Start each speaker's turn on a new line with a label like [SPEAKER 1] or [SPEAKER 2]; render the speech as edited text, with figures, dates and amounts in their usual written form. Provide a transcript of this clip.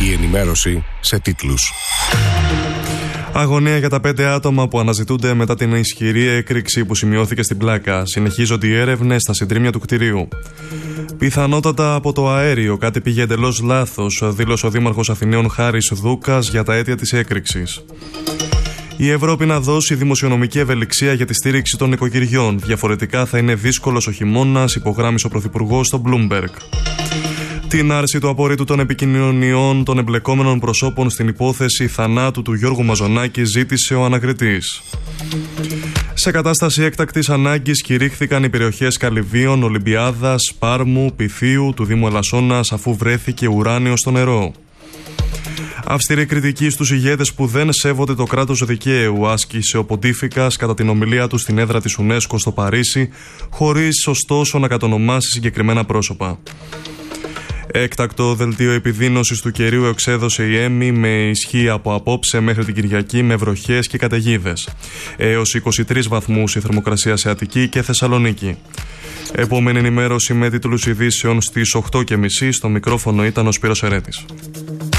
[SPEAKER 1] Η ενημέρωση σε τίτλους.
[SPEAKER 2] Αγωνία για τα 5 άτομα που αναζητούνται μετά την ισχυρή έκρηξη που σημειώθηκε στην Πλάκα. Συνεχίζονται οι έρευνες στα συντρίμμια του κτηρίου. Πιθανότατα από το αέριο κάτι πήγε εντελώς λάθος, δήλωσε ο Δήμαρχος Αθηναίων Χάρης Δούκας για τα αίτια της έκρηξης. Η Ευρώπη να δώσει δημοσιονομική ευελιξία για τη στήριξη των νοικοκυριών. Διαφορετικά θα είναι δύσκολος ο χειμώνας, υπογράμμισε ο Πρωθυπουργός στο Bloomberg. Την άρση του απορρίτου των επικοινωνιών των εμπλεκόμενων προσώπων στην υπόθεση θανάτου του Γιώργου Μαζονάκη ζήτησε ο ανακριτής. Σε κατάσταση έκτακτης ανάγκης κηρύχθηκαν οι περιοχές Καλυβίων, Ολυμπιάδας, Πάρμου, Πυθίου, του Δήμου Ελασσόνας αφού βρέθηκε ουράνιο στο νερό. Αυστηρή κριτική στους ηγέτες που δεν σέβονται το κράτος δικαίου, άσκησε ο Ποντίφικας κατά την ομιλία του στην έδρα της UNESCO στο Παρίσι, χωρίς ωστόσο να κατονομάσει συγκεκριμένα πρόσωπα. Έκτακτο δελτίο επιδείνωσης του καιρίου εξέδωσε η ΕΜΗ με ισχύ από απόψε μέχρι την Κυριακή με βροχές και καταιγίδες. Έως 23 βαθμούς η θερμοκρασία σε Αττική και Θεσσαλονίκη. Επόμενη ενημέρωση με τίτλους ειδήσεων στις 8:30. Στο μικρόφωνο ήταν ο Σπύρος Ερέτης.